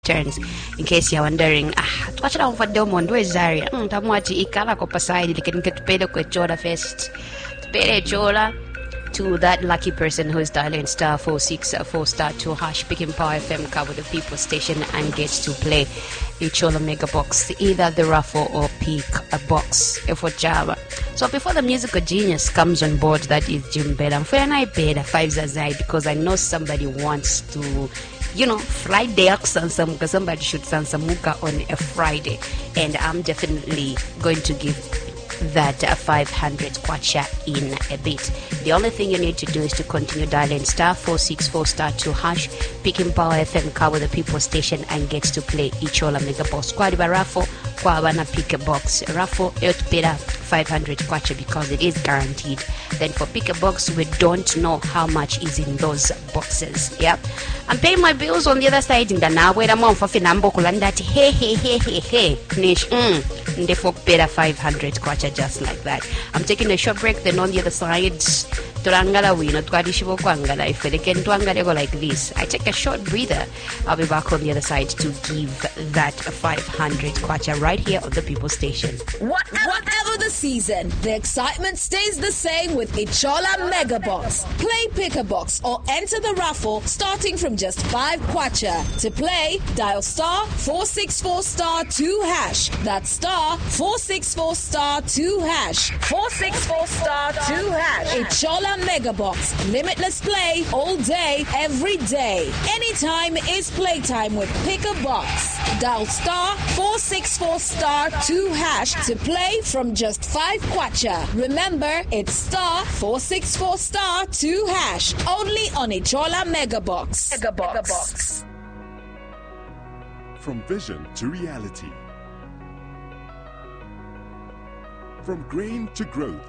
turns. In case you're wondering, twachira mfadde omuntu wezaria tamwati ikala ko pasaidi likenke tupele kwechola first tupele chola to that lucky person who's dialing star 464 star 2 hash picking Power FM cover the people station and gets to play Ichola mega box, either the raffle or pick a box for Java. So before the musical genius comes on board, that is Jim Bell, I'm feeling I paid a 5 zazai because I know somebody wants to Friday Sansamuka, because somebody should Sansamuka on a Friday, and I'm definitely going to give that 500 kwacha in a bit. The only thing you need to do is to continue dialing star 464 star 2 hash picking Power FM cover the people station and gets to play Ichola mega box. Kwa raffle kwa wana pick a box raffle pera 500 kwacha because it is guaranteed. Then for pick a box, we don't know how much is in those boxes. Yeah, I'm paying my bills on the other side in the now where I'm on for finambo kulanda hey nish for better 500 kwacha just like that. I'm taking a short break, then on the other side turangala wino twadishibo kwangala if they can twangala go like this. I take a short breather. I'll be back on the other side to give that 500 kwacha right here on the people station. Whatever the season, the excitement stays the same with Ichola Mega Box. Play pick a box or enter the raffle starting from just 5 kwacha. To play, dial star 464 star 2 hash. That's star 464 star 2 hash. 464 star 2 hash. Ichola Mega Box. Limitless play all day, every day. Anytime is playtime with pick a box. Dial star 464 star 2 hash to play from just 5 kwacha. Remember, it's star 464 star 2 hash. Only on Ichola Mega Box. Mega Box. From vision to reality. From grain to growth.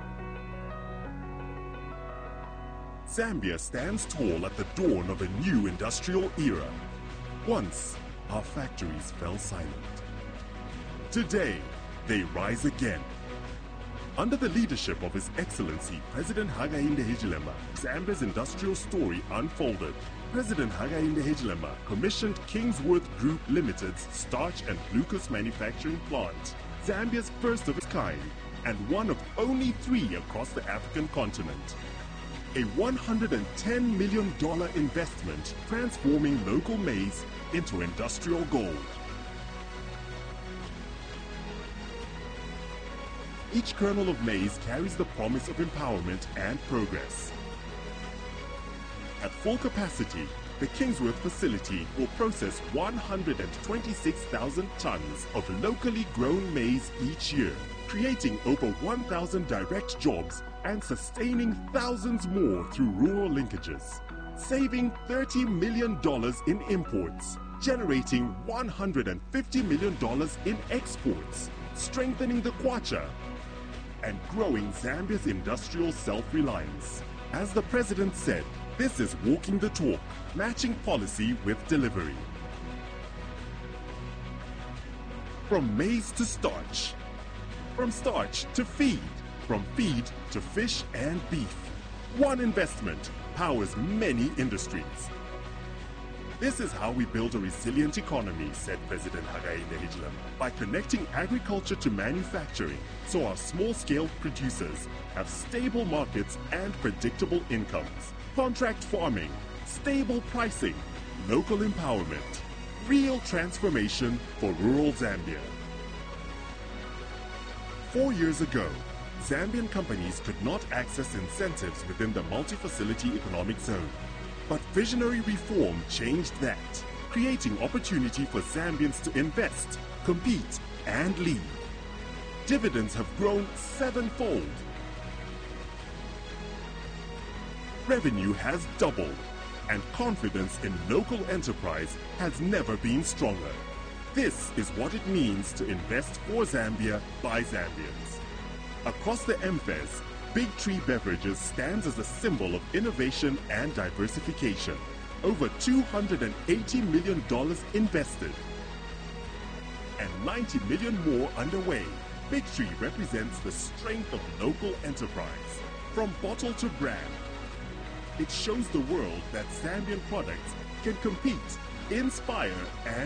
Zambia stands tall at the dawn of a new industrial era. Once, our factories fell silent. Today, they rise again. Under the leadership of His Excellency President Hakainde Hichilema, Zambia's industrial story unfolded. President Hakainde Hichilema commissioned Kingsworth Group Limited's starch and glucose manufacturing plant, Zambia's first of its kind, and one of only 3 across the African continent. A $110 million investment transforming local maize into industrial gold. Each kernel of maize carries the promise of empowerment and progress. At full capacity, the Kingsworth facility will process 126,000 tons of locally grown maize each year, creating over 1,000 direct jobs and sustaining thousands more through rural linkages, saving $30 million in imports, generating $150 million in exports, strengthening the kwacha, and growing Zambia's industrial self-reliance. As the President said, this is walking the talk, matching policy with delivery. From maize to starch, from starch to feed, from feed to fish and beef. One investment powers many industries. This is how we build a resilient economy, said President Hakainde Hichilema, by connecting agriculture to manufacturing so our small-scale producers have stable markets and predictable incomes. Contract farming, stable pricing, local empowerment, real transformation for rural Zambia. 4 years ago, Zambian companies could not access incentives within the multi-facility economic zone. But visionary reform changed that, creating opportunity for Zambians to invest, compete, and lead. Dividends have grown 7-fold. Revenue has doubled, and confidence in local enterprise has never been stronger. This is what it means to invest for Zambia by Zambians. Across the MFES, Big Tree Beverages stands as a symbol of innovation and diversification. Over $280 million invested and 90 million more underway. Big Tree represents the strength of local enterprise. From bottle to brand, it shows the world that Zambian products can compete, inspire, and